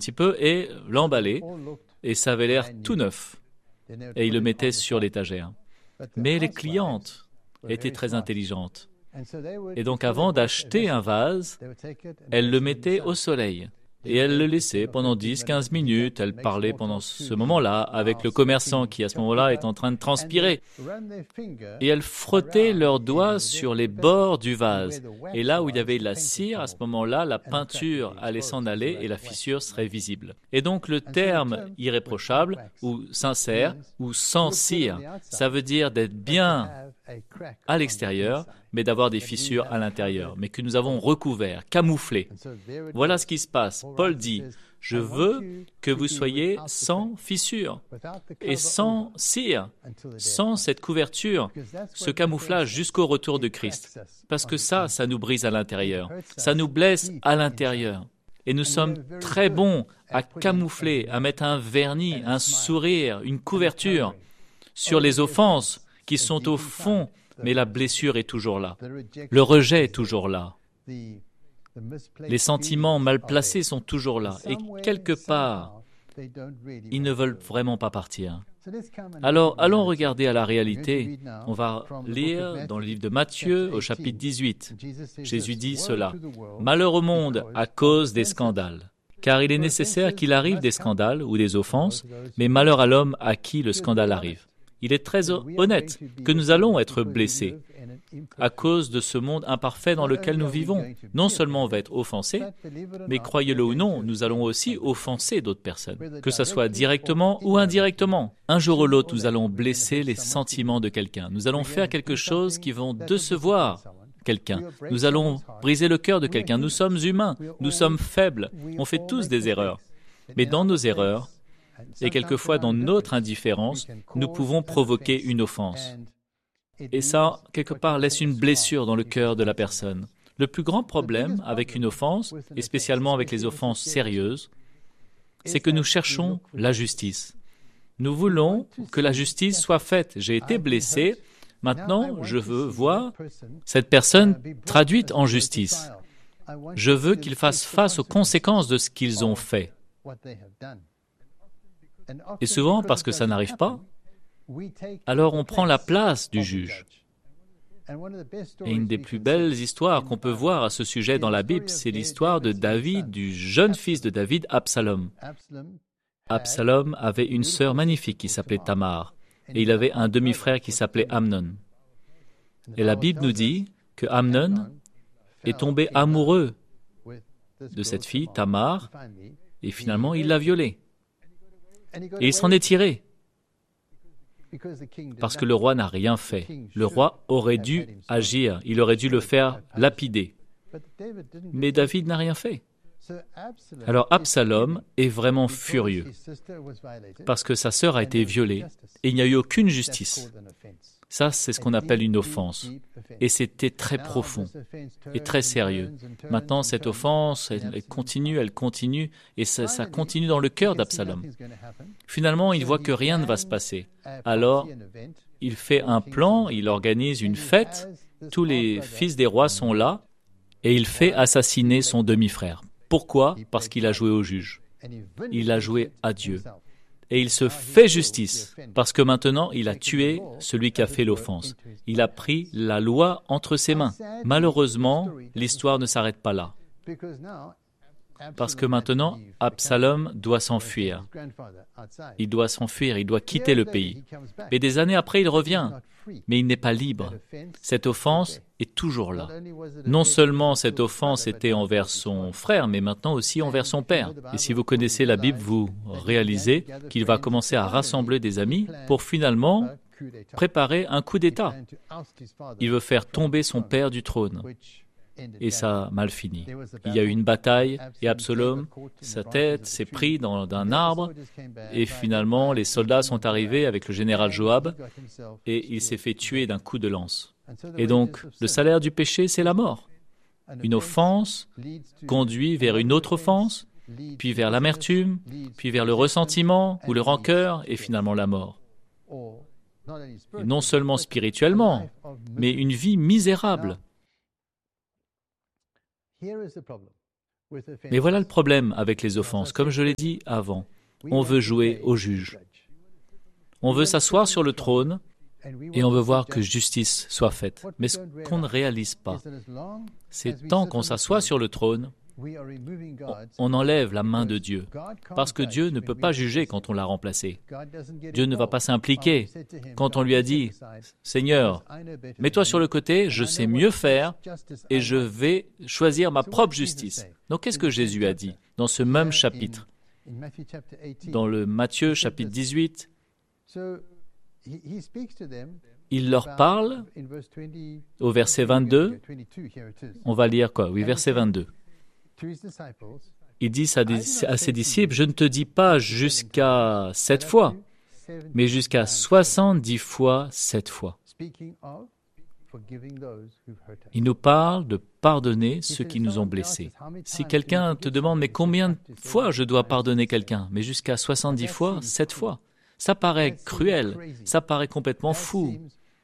petit peu et l'emballait, et ça avait l'air tout neuf. Et il le mettait sur l'étagère. Mais les clientes étaient très intelligentes. Et donc avant d'acheter un vase, elles le mettaient au soleil. Et elle le laissait pendant 10-15 minutes. Elle parlait pendant ce moment-là avec le commerçant qui, à ce moment-là, est en train de transpirer. Et elle frottait leurs doigts sur les bords du vase. Et là où il y avait de la cire, à ce moment-là, la peinture allait s'en aller et la fissure serait visible. Et donc le terme irréprochable, ou sincère, ou sans cire, ça veut dire d'être bien à l'extérieur, mais d'avoir des fissures à l'intérieur, mais que nous avons recouvert, camouflé. Voilà ce qui se passe. Paul dit, « Je veux que vous soyez sans fissure et sans cire, sans cette couverture, ce camouflage jusqu'au retour de Christ. » Parce que ça nous brise à l'intérieur, ça nous blesse à l'intérieur. Et nous sommes très bons à camoufler, à mettre un vernis, un sourire, une couverture sur les offenses qui sont au fond, mais la blessure est toujours là. Le rejet est toujours là. Les sentiments mal placés sont toujours là. Et quelque part, ils ne veulent vraiment pas partir. Alors, allons regarder à la réalité. On va lire dans le livre de Matthieu, au chapitre 18. Jésus dit cela. « Malheur au monde à cause des scandales. Car il est nécessaire qu'il arrive des scandales ou des offenses, mais malheur à l'homme à qui le scandale arrive. » Il est très honnête que nous allons être blessés à cause de ce monde imparfait dans lequel nous vivons. Non seulement on va être offensés, mais croyez-le ou non, nous allons aussi offenser d'autres personnes, que ce soit directement ou indirectement. Un jour ou l'autre, nous allons blesser les sentiments de quelqu'un. Nous allons faire quelque chose qui va décevoir quelqu'un. Nous allons briser le cœur de quelqu'un. Nous sommes humains, nous sommes faibles, on fait tous des erreurs. Mais dans nos erreurs, et quelquefois dans notre indifférence, nous pouvons provoquer une offense. Et ça, quelque part, laisse une blessure dans le cœur de la personne. Le plus grand problème avec une offense, et spécialement avec les offenses sérieuses, c'est que nous cherchons la justice. Nous voulons que la justice soit faite. J'ai été blessé, maintenant je veux voir cette personne traduite en justice. Je veux qu'ils fassent face aux conséquences de ce qu'ils ont fait. Et souvent, parce que ça n'arrive pas, alors on prend la place du juge. Et une des plus belles histoires qu'on peut voir à ce sujet dans la Bible, c'est l'histoire de David, du jeune fils de David, Absalom. Absalom avait une sœur magnifique qui s'appelait Tamar, et il avait un demi-frère qui s'appelait Amnon. Et la Bible nous dit que Amnon est tombé amoureux de cette fille, Tamar, et finalement il l'a violée. Et il s'en est tiré, parce que le roi n'a rien fait. Le roi aurait dû agir, il aurait dû le faire lapider. Mais David n'a rien fait. Alors Absalom est vraiment furieux, parce que sa sœur a été violée, et il n'y a eu aucune justice. Ça, c'est ce qu'on appelle une offense. Et c'était très profond et très sérieux. Maintenant, cette offense, elle continue, et ça continue dans le cœur d'Absalom. Finalement, il voit que rien ne va se passer. Alors, il fait un plan, il organise une fête, tous les fils des rois sont là, et il fait assassiner son demi-frère. Pourquoi ? Parce qu'il a joué au juge. Il a joué à Dieu. Et il se fait justice, parce que maintenant, il a tué celui qui a fait l'offense. Il a pris la loi entre ses mains. Malheureusement, l'histoire ne s'arrête pas là. Parce que maintenant, Absalom doit s'enfuir. Il doit s'enfuir, il doit quitter le pays. Et des années après, il revient, mais il n'est pas libre. Cette offense est toujours là. Non seulement cette offense était envers son frère, mais maintenant aussi envers son père. Et si vous connaissez la Bible, vous réalisez qu'il va commencer à rassembler des amis pour finalement préparer un coup d'État. Il veut faire tomber son père du trône. Et ça a mal fini. Il y a eu une bataille et Absalom, sa tête s'est prise dans un arbre et finalement les soldats sont arrivés avec le général Joab et il s'est fait tuer d'un coup de lance. Et donc le salaire du péché, c'est la mort. Une offense conduit vers une autre offense, puis vers l'amertume, puis vers le ressentiment ou le rancœur et finalement la mort. Et non seulement spirituellement, mais une vie misérable. Mais voilà le problème avec les offenses. Comme je l'ai dit avant, on veut jouer au juge. On veut s'asseoir sur le trône et on veut voir que justice soit faite. Mais ce qu'on ne réalise pas, c'est tant qu'on s'assoit sur le trône, on enlève la main de Dieu, parce que Dieu ne peut pas juger quand on l'a remplacé. Dieu ne va pas s'impliquer. Quand on lui a dit, « Seigneur, mets-toi sur le côté, je sais mieux faire et je vais choisir ma propre justice. » Donc qu'est-ce que Jésus a dit dans ce même chapitre? Dans le Matthieu chapitre 18, il leur parle au verset 22. On va lire quoi? Oui, verset 22. Il dit à ses disciples, « Je ne te dis pas jusqu'à 7 fois, mais jusqu'à 70 fois 7 fois. » Il nous parle de pardonner ceux qui nous ont blessés. Si quelqu'un te demande, « Mais combien de fois je dois pardonner quelqu'un ?» Mais jusqu'à 70 fois, 7 fois. Ça paraît cruel, ça paraît complètement fou.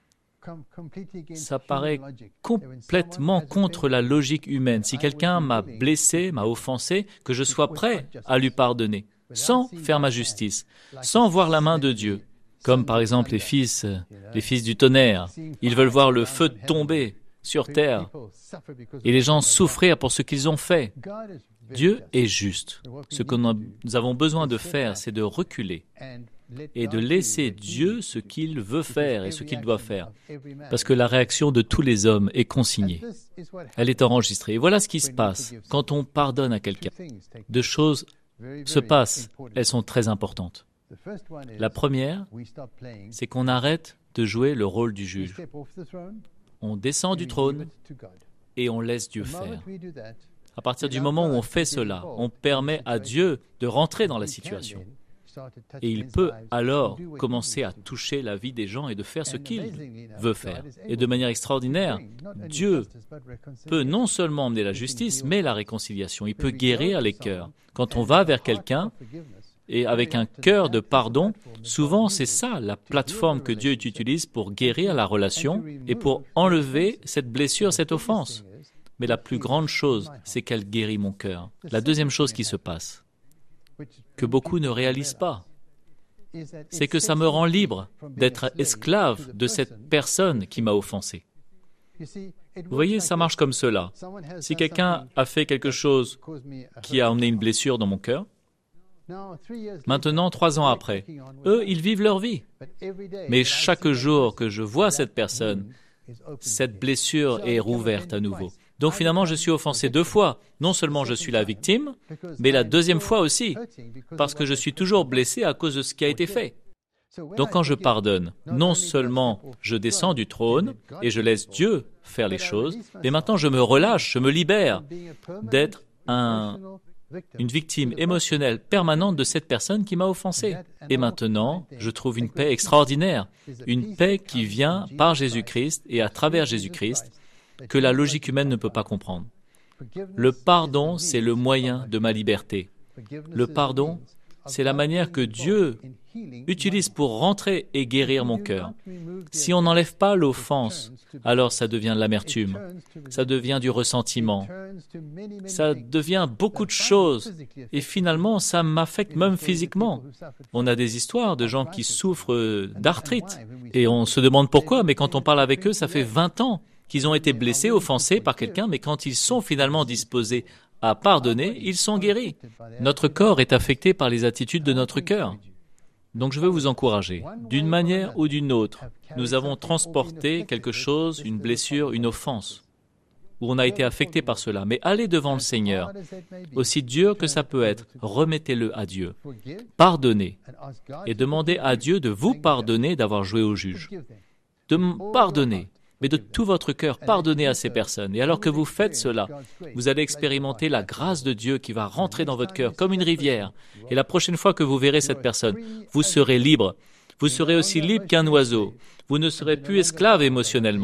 Ça paraît complètement contre la logique humaine. Si quelqu'un m'a blessé, m'a offensé, que je sois prêt à lui pardonner, sans faire ma justice, sans voir la main de Dieu. Comme par exemple les fils du tonnerre. Ils veulent voir le feu tomber sur terre et les gens souffrir pour ce qu'ils ont fait. Dieu est juste. Ce que nous avons besoin de faire, c'est de reculer et de laisser Dieu ce qu'il veut faire et ce qu'il doit faire. Parce que la réaction de tous les hommes est consignée. Elle est enregistrée. Et voilà ce qui se passe quand on pardonne à quelqu'un. Deux choses se passent. Elles sont très importantes. La première, c'est qu'on arrête de jouer le rôle du juge. On descend du trône et on laisse Dieu faire. À partir du moment où on fait cela, on permet à Dieu de rentrer dans la situation. Et il peut alors commencer à toucher la vie des gens et de faire ce qu'il veut faire. Et de manière extraordinaire, Dieu peut non seulement emmener la justice, mais la réconciliation. Il peut guérir les cœurs. Quand on va vers quelqu'un et avec un cœur de pardon, souvent c'est ça la plateforme que Dieu utilise pour guérir la relation et pour enlever cette blessure, cette offense. Mais la plus grande chose, c'est qu'elle guérit mon cœur. La deuxième chose qui se passe, que beaucoup ne réalisent pas, c'est que ça me rend libre d'être esclave de cette personne qui m'a offensé. Vous voyez, ça marche comme cela. Si quelqu'un a fait quelque chose qui a emmené une blessure dans mon cœur, maintenant, 3 ans après, eux, ils vivent leur vie. Mais chaque jour que je vois cette personne, cette blessure est rouverte à nouveau. Donc finalement, je suis offensé 2 fois. Non seulement je suis la victime, mais la deuxième fois aussi, parce que je suis toujours blessé à cause de ce qui a été fait. Donc quand je pardonne, non seulement je descends du trône et je laisse Dieu faire les choses, mais maintenant je me relâche, je me libère d'être une victime émotionnelle permanente de cette personne qui m'a offensé. Et maintenant, je trouve une paix extraordinaire, une paix qui vient par Jésus-Christ et à travers Jésus-Christ, que la logique humaine ne peut pas comprendre. Le pardon, c'est le moyen de ma liberté. Le pardon, c'est la manière que Dieu utilise pour rentrer et guérir mon cœur. Si on n'enlève pas l'offense, alors ça devient de l'amertume, ça devient du ressentiment, ça devient beaucoup de choses et finalement ça m'affecte même physiquement. On a des histoires de gens qui souffrent d'arthrite et on se demande pourquoi, mais quand on parle avec eux, ça fait 20 ans qu'ils ont été blessés, offensés par quelqu'un, mais quand ils sont finalement disposés à pardonner, ils sont guéris. Notre corps est affecté par les attitudes de notre cœur. Donc je veux vous encourager, d'une manière ou d'une autre, nous avons transporté quelque chose, une blessure, une offense, où on a été affecté par cela. Mais allez devant le Seigneur, aussi dur que ça peut être, remettez-le à Dieu. Pardonnez et demandez à Dieu de vous pardonner d'avoir joué au juge. De pardonner. Mais de tout votre cœur, pardonnez à ces personnes. Et alors que vous faites cela, vous allez expérimenter la grâce de Dieu qui va rentrer dans votre cœur comme une rivière. Et la prochaine fois que vous verrez cette personne, vous serez libre. Vous serez aussi libre qu'un oiseau. Vous ne serez plus esclave émotionnellement.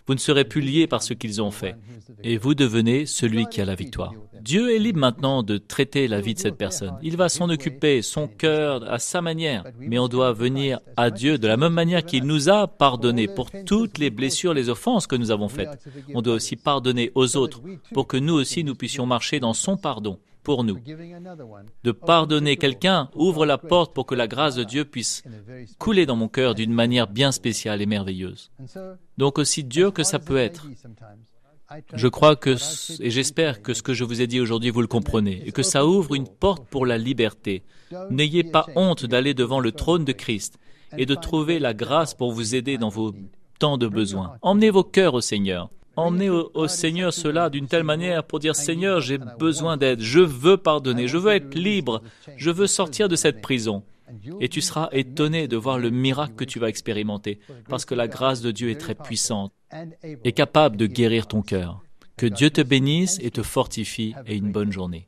Vous ne serez plus liés par ce qu'ils ont fait. Et vous devenez celui qui a la victoire. Dieu est libre maintenant de traiter la vie de cette personne. Il va s'en occuper, son cœur, à sa manière. Mais on doit venir à Dieu de la même manière qu'il nous a pardonné pour toutes les blessures, les offenses que nous avons faites. On doit aussi pardonner aux autres pour que nous aussi nous puissions marcher dans son pardon pour nous. De pardonner quelqu'un ouvre la porte pour que la grâce de Dieu puisse couler dans mon cœur d'une manière bien spéciale et merveilleuse. Donc aussi dur que ça peut être, je crois que, et j'espère que ce que je vous ai dit aujourd'hui, vous le comprenez, et que ça ouvre une porte pour la liberté. N'ayez pas honte d'aller devant le trône de Christ et de trouver la grâce pour vous aider dans vos temps de besoin. Emmenez vos cœurs au Seigneur. Emmenez au Seigneur cela d'une telle manière pour dire « Seigneur, j'ai besoin d'aide, je veux pardonner, je veux être libre, je veux sortir de cette prison. » Et tu seras étonné de voir le miracle que tu vas expérimenter, parce que la grâce de Dieu est très puissante et capable de guérir ton cœur. Que Dieu te bénisse et te fortifie et une bonne journée.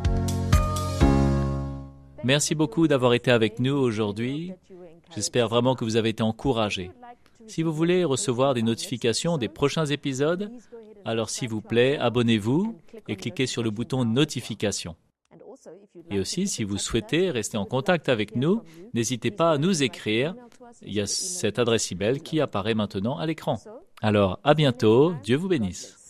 Merci beaucoup d'avoir été avec nous aujourd'hui. J'espère vraiment que vous avez été encouragés. Si vous voulez recevoir des notifications des prochains épisodes, alors s'il vous plaît, abonnez-vous et cliquez sur le bouton notification. Et aussi, si vous souhaitez rester en contact avec nous, n'hésitez pas à nous écrire. Il y a cette adresse email qui apparaît maintenant à l'écran. Alors, à bientôt. Dieu vous bénisse.